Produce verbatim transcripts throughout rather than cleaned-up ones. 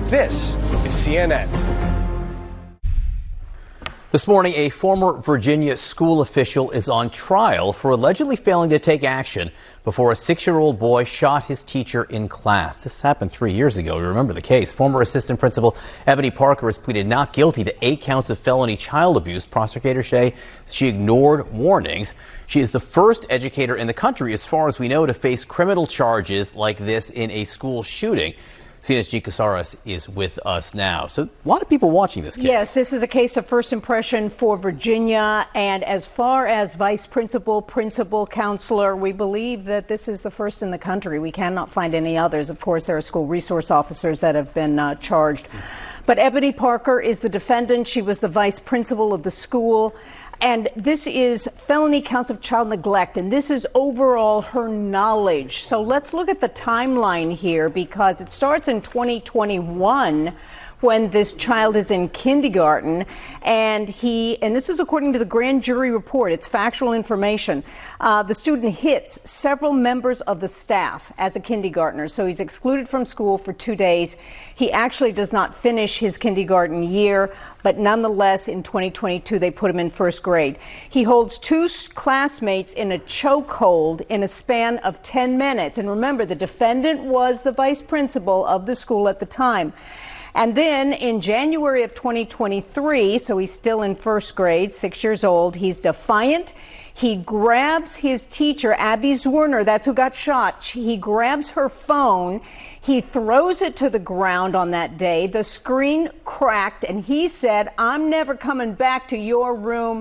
This is C N N. This morning, a former Virginia school official is on trial for allegedly failing to take action before a six-year-old boy shot his teacher in class. This happened three years ago. You remember the case. Former assistant principal Ebony Parker has pleaded not guilty to eight counts of felony child abuse. Prosecutors say she ignored warnings. She is the first educator in the country, as far as we know, to face criminal charges like this in a school shooting. C N N's Jean Casares is with us now. So a lot of people watching this case. Yes, this is a case of first impression for Virginia. And as far as vice principal, principal, counselor, we believe that this is the first in the country. We cannot find any others. Of course, there are school resource officers that have been uh, charged. But Ebony Parker is the defendant. She was the vice principal of the school. And this is felony counts of child neglect, and this is overall her knowledge. So let's look at the timeline here, because it starts in twenty twenty-one when this child is in kindergarten, and he, and this is according to the grand jury report, it's factual information, uh, the student hits several members of the staff as a kindergartner, so he's excluded from school for two days. He actually does not finish his kindergarten year, but nonetheless, in twenty twenty-two, they put him in first grade. He holds two classmates in a chokehold in a span of ten minutes. And remember, the defendant was the vice principal of the school at the time. And then in January of twenty twenty-three, so he's still in first grade, six years old, he's defiant. He grabs his teacher, Abby Zwerner, that's who got shot. He grabs her phone. He throws it to the ground on that day. The screen cracked, and he said, "I'm never coming back to your room."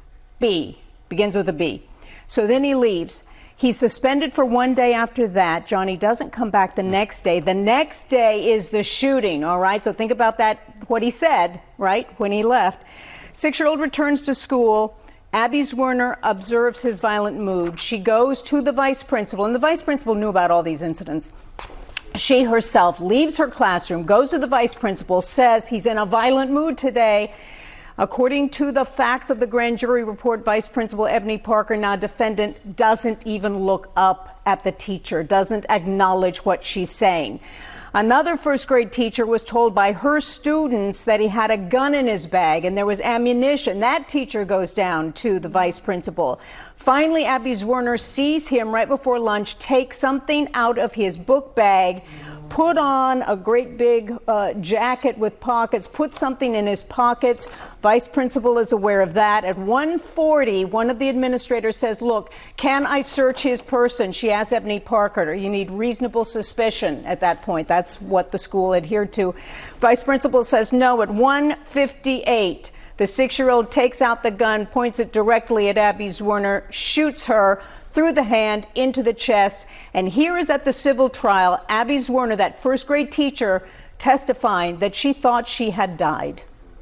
B, begins with a B. So then he leaves. He's suspended for one day after that. Johnny doesn't come back the next day. The next day is the shooting, all right? So think about that, what he said, right, when he left. Six-year-old returns to school. Abby Zwerner observes his violent mood. She goes to the vice principal, and the vice principal knew about all these incidents. She herself leaves her classroom, goes to the vice principal, says he's in a violent mood today. According to the facts of the grand jury report, Vice Principal Ebony Parker, now defendant, doesn't even look up at the teacher, doesn't acknowledge what she's saying. Another first grade teacher was told by her students that he had a gun in his bag and there was ammunition. That teacher goes down to the vice principal. Finally, Abby Zwerner sees him right before lunch take something out of his book bag, put on a great big uh, jacket with pockets, put something in his pockets. Vice principal is aware of that. At one forty, one of the administrators says, "Look, can I search his person?" She asks Ebony Parker, "You need reasonable suspicion at that point." That's what the school adhered to. Vice principal says no. At one fifty-eight, the six-year-old takes out the gun, points it directly at Abby Zwerner, shoots her through the hand, into the chest. And here is at the civil trial, Abby Zwerner, that first grade teacher, testifying that she thought she had died.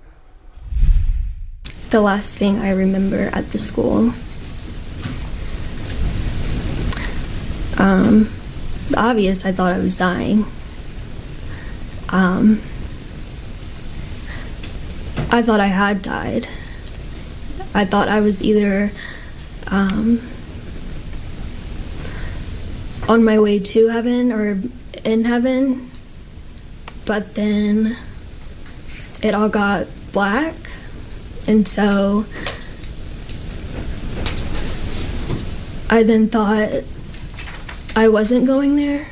The last thing I remember at the school, um, obvious, I thought I was dying. Um, I thought I had died. I thought I was either um, on my way to heaven or in heaven, but then it all got black, and so I then thought I wasn't going there.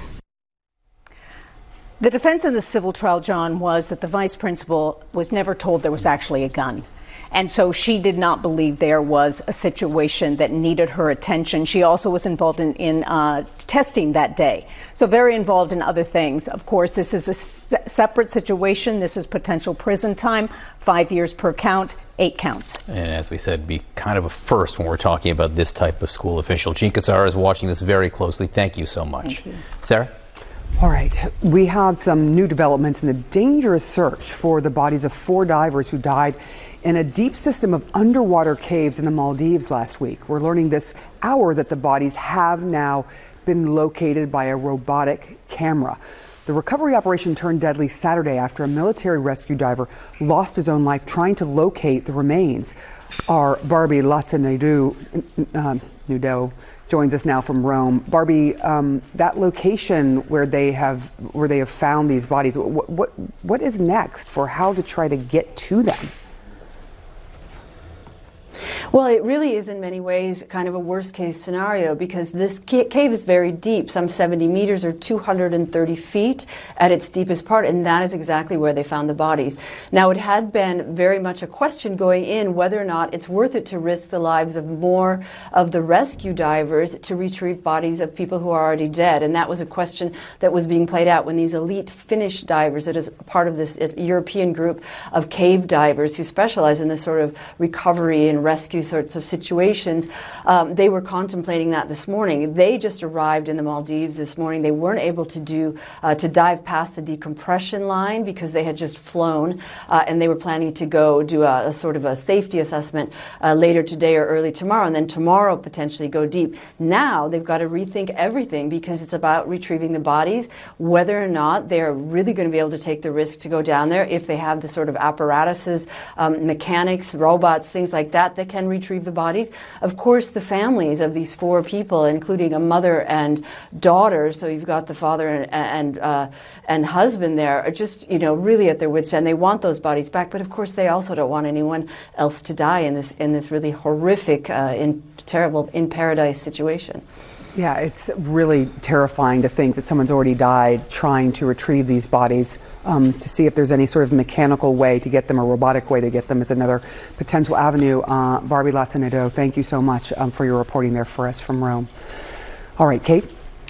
The defense in the civil trial, John, was that the vice principal was never told there was actually a gun. And so she did not believe there was a situation that needed her attention. She also was involved in, in uh, testing that day. So very involved in other things. Of course, this is a se- separate situation. This is potential prison time, five years per count, eight counts. And as we said, be kind of a first when we're talking about this type of school official. Jean Casares is watching this very closely. Thank you so much. Thank you. Sarah? All right, we have some new developments in the dangerous search for the bodies of four divers who died in a deep system of underwater caves in the Maldives last week. We're learning this hour that the bodies have now been located by a robotic camera. The recovery operation turned deadly Saturday after a military rescue diver lost his own life trying to locate the remains. Our Barbie Latza Nadeau, uh, Nadeau joins us now from Rome. Barbie, um, that location where they have where they have found these bodies, what, what what is next for how to try to get to them? Well, it really is in many ways kind of a worst case scenario, because this ca- cave is very deep, some seventy meters or two hundred thirty feet at its deepest part, and that is exactly where they found the bodies. Now, it had been very much a question going in whether or not it's worth it to risk the lives of more of the rescue divers to retrieve bodies of people who are already dead, and that was a question that was being played out when these elite Finnish divers, that is part of this European group of cave divers who specialize in this sort of recovery and rescue sorts of situations, um, they were contemplating that this morning. They just arrived in the Maldives this morning. They weren't able to do uh, to dive past the decompression line because they had just flown, uh, and they were planning to go do a, a sort of a safety assessment uh, later today or early tomorrow, and then tomorrow potentially go deep. Now they've got to rethink everything because it's about retrieving the bodies, whether or not they're really going to be able to take the risk to go down there, if they have the sort of apparatuses, um, mechanics, robots, things like that that can retrieve the bodies. Of course, the families of these four people, including a mother and daughter, so you've got the father and and, uh, and husband there, are just, you know, really at their wits' end. They want those bodies back, but of course they also don't want anyone else to die in this in this really horrific, uh, in terrible, in paradise situation. Yeah, it's really terrifying to think that someone's already died trying to retrieve these bodies. Um, to see if there's any sort of mechanical way to get them, a robotic way to get them, is another potential avenue. Uh, Barbie Latza-Nadeau, thank you so much um, for your reporting there for us from Rome. All right, Kate.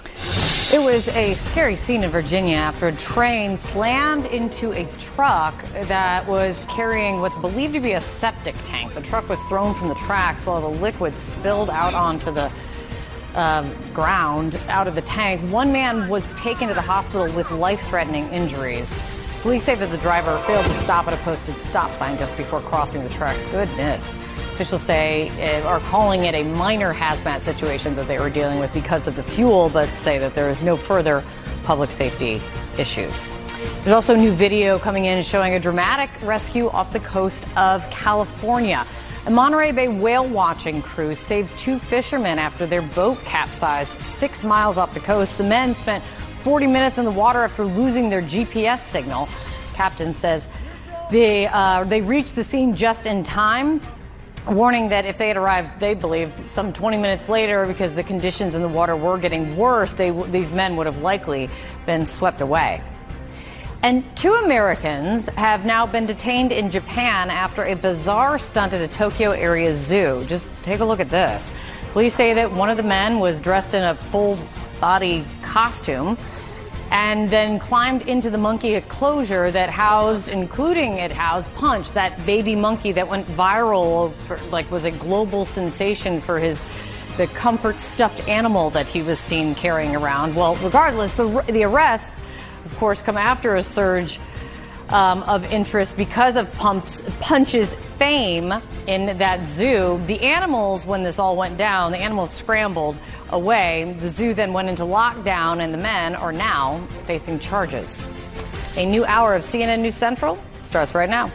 It was a scary scene in Virginia after a train slammed into a truck that was carrying what's believed to be a septic tank. The truck was thrown from the tracks while the liquid spilled out onto the Uh, ground out of the tank. One man was taken to the hospital with life-threatening injuries. Police say that the driver failed to stop at a posted stop sign just before crossing the tracks. Goodness. Officials say uh, are calling it a minor hazmat situation that they were dealing with because of the fuel, but say that there is no further public safety issues. There's also new video coming in showing a dramatic rescue off the coast of California. A Monterey Bay whale watching crew saved two fishermen after their boat capsized six miles off the coast. The men spent forty minutes in the water after losing their G P S signal. Captain says they uh, they reached the scene just in time, warning that if they had arrived, they believe, some twenty minutes later, because the conditions in the water were getting worse, they, these men would have likely been swept away. And two Americans have now been detained in Japan after a bizarre stunt at a Tokyo area zoo. Just take a look at this. Police say that one of the men was dressed in a full-body costume and then climbed into the monkey enclosure that housed, including it housed Punch, that baby monkey that went viral, for, like was a global sensation for his the comfort stuffed animal that he was seen carrying around. Well, regardless, the, the arrests, of course, come after a surge um, of interest because of Pump's, Punch's fame in that zoo. The animals, when this all went down, the animals scrambled away. The zoo then went into lockdown, and the men are now facing charges. A new hour of C N N News Central starts right now.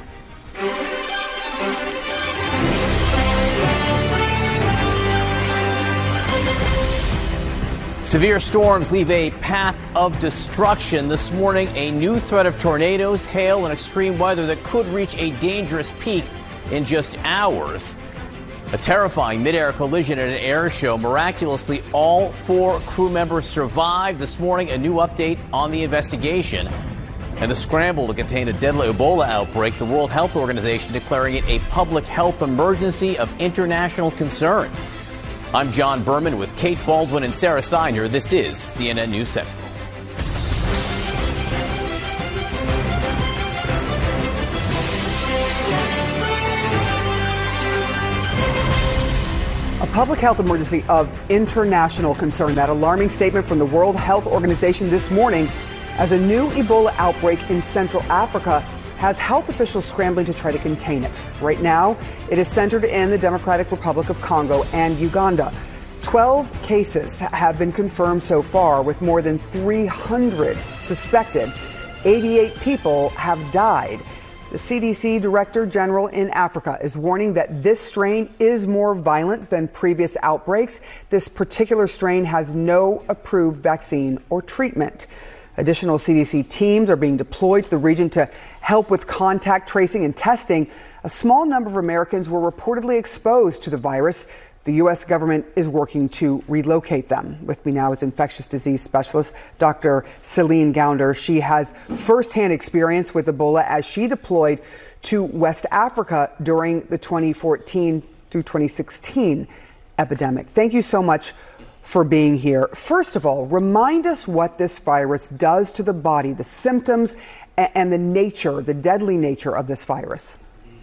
Severe storms leave a path of destruction. This morning, a new threat of tornadoes, hail, and extreme weather that could reach a dangerous peak in just hours. A terrifying mid-air collision at an air show. Miraculously, all four crew members survived. This morning, a new update on the investigation and the scramble to contain a deadly Ebola outbreak. The World Health Organization declaring it a public health emergency of international concern. I'm John Berman with Kate Baldwin and Sarah Seiner. This is C N N News Central. A public health emergency of international concern. That alarming statement from the World Health Organization this morning as a new Ebola outbreak in Central Africa has health officials scrambling to try to contain it. Right now, it is centered in the Democratic Republic of Congo and Uganda. Twelve cases have been confirmed so far, with more than three hundred suspected. eighty-eight people have died. The C D C Director General in Africa is warning that this strain is more violent than previous outbreaks. This particular strain has no approved vaccine or treatment. Additional C D C teams are being deployed to the region to help with contact tracing and testing. A small number of Americans were reportedly exposed to the virus. The U S government is working to relocate them. With me now is infectious disease specialist Doctor Celine Gounder. She has firsthand experience with Ebola as she deployed to West Africa during the twenty fourteen through twenty sixteen epidemic. Thank you so much for being here. First of all, remind us what this virus does to the body, the symptoms and the nature, the deadly nature of this virus.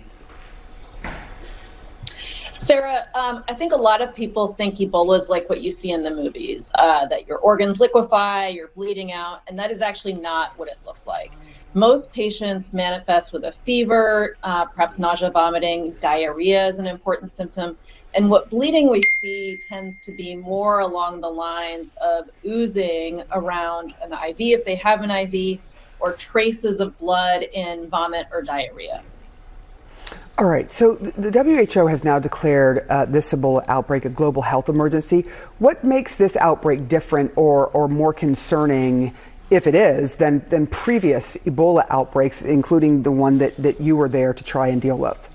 Sarah, um, I think a lot of people think Ebola is like what you see in the movies, uh, that your organs liquefy, you're bleeding out, and that is actually not what it looks like. Most patients manifest with a fever, uh, perhaps nausea, vomiting, diarrhea is an important symptom. And what bleeding we see tends to be more along the lines of oozing around an I V if they have an I V, or traces of blood in vomit or diarrhea. All right, so the W H O has now declared uh, this Ebola outbreak a global health emergency. What makes this outbreak different or, or more concerning, if it is, than, than previous Ebola outbreaks, including the one that, that you were there to try and deal with?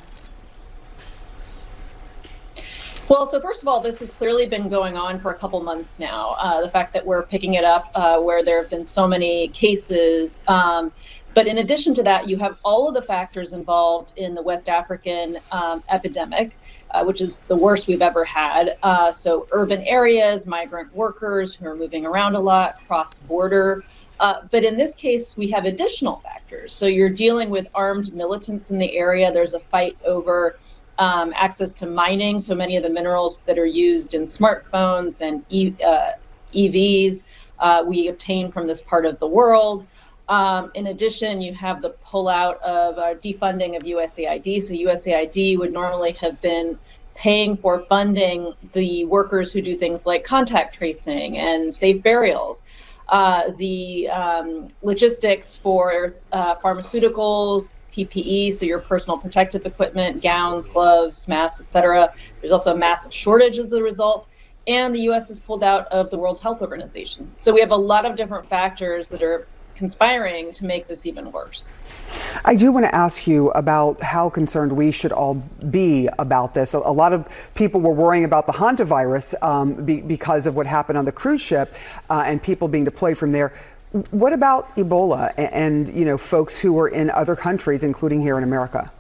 Well, so first of all, this has clearly been going on for a couple months now. Uh, the fact that we're picking it up uh, where there have been so many cases. Um, But in addition to that, you have all of the factors involved in the West African um, epidemic, uh, which is the worst we've ever had. Uh, so urban areas, migrant workers who are moving around a lot, cross-border. Uh, but in this case, we have additional factors. So you're dealing with armed militants in the area. There's a fight over um, access to mining. So many of the minerals that are used in smartphones and e uh, E Vs uh, we obtain from this part of the world. Um, in addition, you have the pullout of uh, defunding of U S A I D. So U S A I D would normally have been paying for funding the workers who do things like contact tracing and safe burials. Uh, the um, logistics for uh, pharmaceuticals, P P E, so your personal protective equipment, gowns, gloves, masks, et cetera. There's also a massive shortage as a result. And the U S has pulled out of the World Health Organization. So we have a lot of different factors that are conspiring to make this even worse. I do want to ask you about how concerned we should all be about this. A, a lot of people were worrying about the hantavirus um, be, because of what happened on the cruise ship uh, and people being deployed from there. What about Ebola and, and you know folks who are in other countries, including here in America?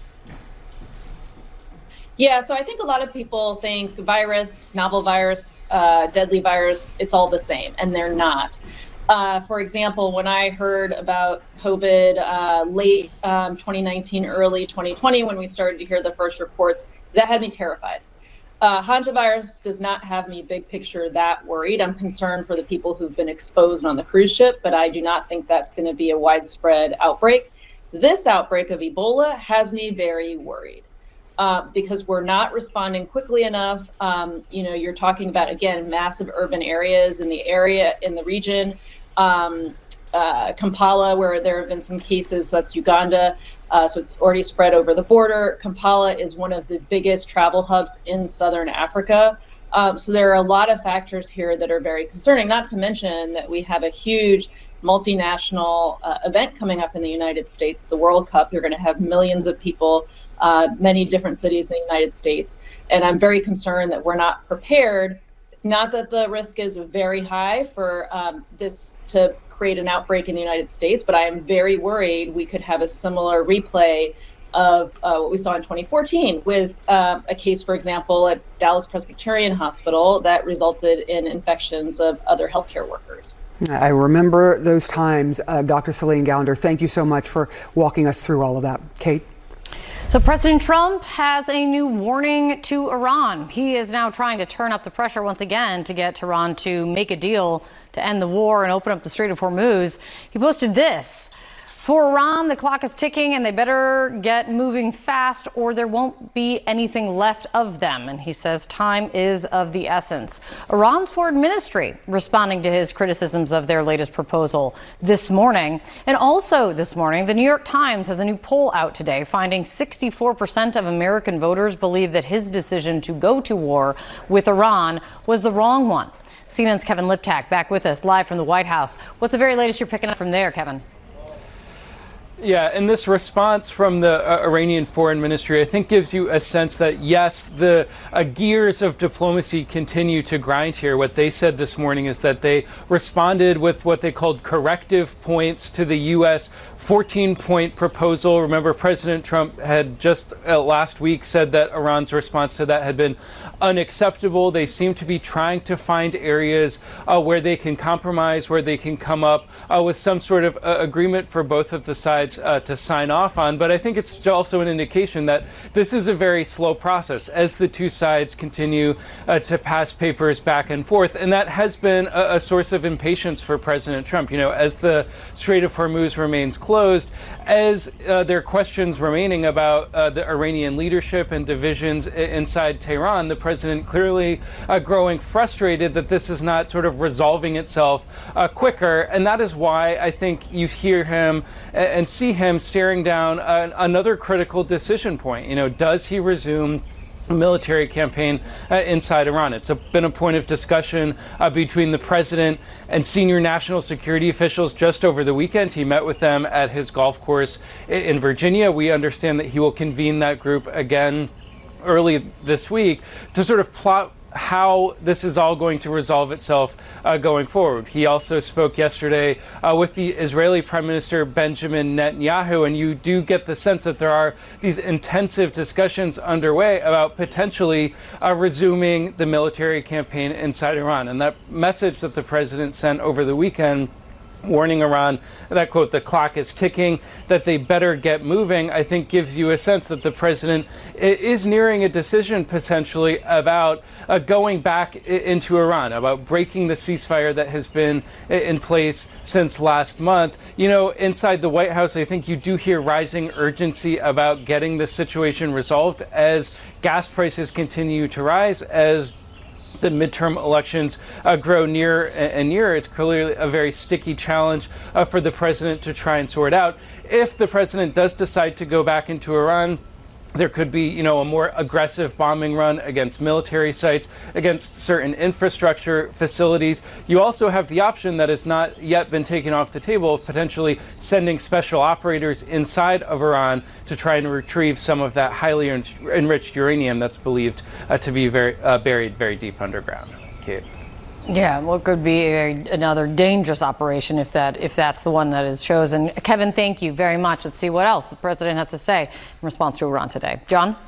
Yeah, so I think a lot of people think virus, novel virus, uh, deadly virus, it's all the same, and they're not. Uh, for example, when I heard about COVID uh, late um, twenty nineteen, early twenty twenty, when we started to hear the first reports, that had me terrified. Uh, hantavirus does not have me big picture that worried. I'm concerned for the people who've been exposed on the cruise ship, but I do not think that's going to be a widespread outbreak. This outbreak of Ebola has me very worried. Uh, because we're not responding quickly enough. Um, you know, you're talking about, again, massive urban areas in the area, in the region. Um, uh, Kampala, where there have been some cases, that's Uganda, uh, so it's already spread over the border. Kampala is one of the biggest travel hubs in southern Africa. Um, so there are a lot of factors here that are very concerning, not to mention that we have a huge multinational uh, event coming up in the United States, the World Cup. You're going to have millions of people, uh, many different cities in the United States. And I'm very concerned that we're not prepared. It's not that the risk is very high for um, this to create an outbreak in the United States, but I am very worried we could have a similar replay of uh, what we saw in twenty fourteen with uh, a case, for example, at Dallas Presbyterian Hospital that resulted in infections of other healthcare workers. I remember those times. uh, Doctor Celine Gounder, thank you so much for walking us through all of that. Kate? So President Trump has a new warning to Iran. He is now trying to turn up the pressure once again to get Tehran to make a deal to end the war and open up the Strait of Hormuz. He posted this. For Iran, the clock is ticking and they better get moving fast or there won't be anything left of them. And he says time is of the essence. Iran's foreign ministry responding to his criticisms of their latest proposal this morning. And also this morning, the New York Times has a new poll out today finding sixty-four percent of American voters believe that his decision to go to war with Iran was the wrong one. C N N's Kevin Liptak back with us live from the White House. What's the very latest you're picking up from there, Kevin? Yeah, and this response from the uh, Iranian Foreign Ministry, I think, gives you a sense that, yes, the uh, gears of diplomacy continue to grind here. What they said this morning is that they responded with what they called corrective points to the U S fourteen-point proposal. Remember, President Trump had just uh, last week said that Iran's response to that had been unacceptable. They seem to be trying to find areas uh, where they can compromise, where they can come up uh, with some sort of uh, agreement for both of the sides uh, to sign off on. But I think it's also an indication that this is a very slow process as the two sides continue uh, to pass papers back and forth. And that has been a, a source of impatience for President Trump. You know, as the Strait of Hormuz remains closed, as uh, there are questions remaining about uh, the Iranian leadership and divisions I- inside Tehran, the president clearly uh, growing frustrated that this is not sort of resolving itself uh, quicker. And that is why I think you hear him and, and see him staring down uh, another critical decision point. You know, does he resume a military campaign uh, inside Iran? It's a, been a point of discussion uh, between the president and senior national security officials just over the weekend. He met with them at his golf course in, in Virginia. We understand that he will convene that group again early this week to sort of plot how this is all going to resolve itself uh, going forward. He also spoke yesterday uh, with the Israeli Prime Minister Benjamin Netanyahu, and you do get the sense that there are these intensive discussions underway about potentially uh, resuming the military campaign inside Iran. And that message that the president sent over the weekend, warning Iran that, quote, the clock is ticking, that they better get moving, I think gives you a sense that the president is nearing a decision potentially about uh, going back into Iran, about breaking the ceasefire that has been in place since last month. You know, inside the White House, I think you do hear rising urgency about getting this situation resolved as gas prices continue to rise, as the midterm elections uh, grow nearer and nearer. It's clearly a very sticky challenge uh, for the president to try and sort out. If the president does decide to go back into Iran, there could be, you know, a more aggressive bombing run against military sites, against certain infrastructure facilities. You also have the option that has not yet been taken off the table of potentially sending special operators inside of Iran to try and retrieve some of that highly enriched uranium that's believed uh, to be very uh, buried very deep underground. Kate. Yeah, well, it could be a, another dangerous operation if that if that's the one that is chosen. Kevin, thank you very much. Let's see what else the president has to say in response to Iran today. John?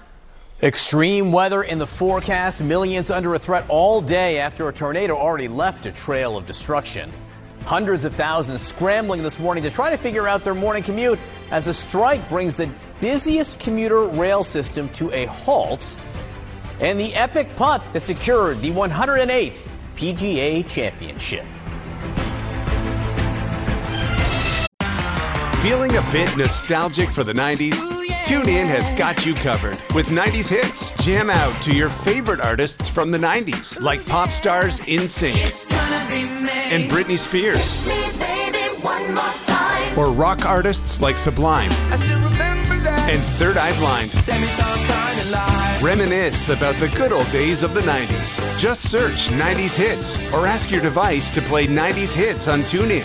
Extreme weather in the forecast. Millions under a threat all day after a tornado already left a trail of destruction. Hundreds of thousands scrambling this morning to try to figure out their morning commute as a strike brings the busiest commuter rail system to a halt. And the epic putt that secured the one hundred eighth P G A Championship. Feeling a bit nostalgic for the nineties? TuneIn has got you covered with nineties hits. Jam out to your favorite artists from the nineties, like pop stars NSYNC and Britney Spears, or rock artists like Sublime and Third Eye Blind. Reminisce about the good old days of the nineties. Just search nineties hits or ask your device to play nineties hits on TuneIn.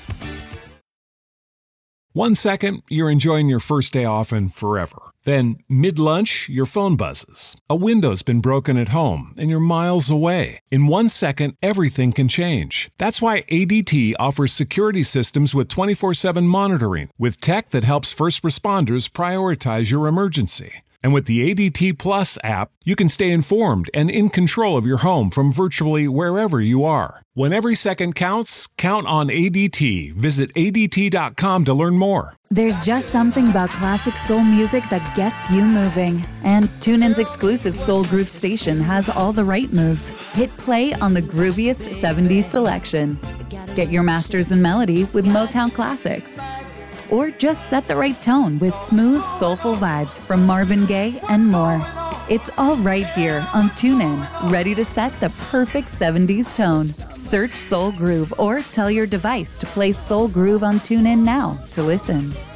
One second, you're enjoying your first day off and forever. Then, mid-lunch, your phone buzzes. A window's been broken at home and you're miles away. In one second, everything can change. That's why A D T offers security systems with twenty-four seven monitoring, with tech that helps first responders prioritize your emergency. And with the A D T Plus app, you can stay informed and in control of your home from virtually wherever you are. When every second counts, count on A D T. Visit A D T dot com to learn more. There's just something about classic soul music that gets you moving. And TuneIn's exclusive Soul Groove station has all the right moves. Hit play on the grooviest seventies selection. Get your masters in melody with Motown Classics. or just set the right tone with smooth, soulful vibes from Marvin Gaye and more. It's all right here on TuneIn, ready to set the perfect seventies tone. Search Soul Groove or tell your device to play Soul Groove on TuneIn now to listen.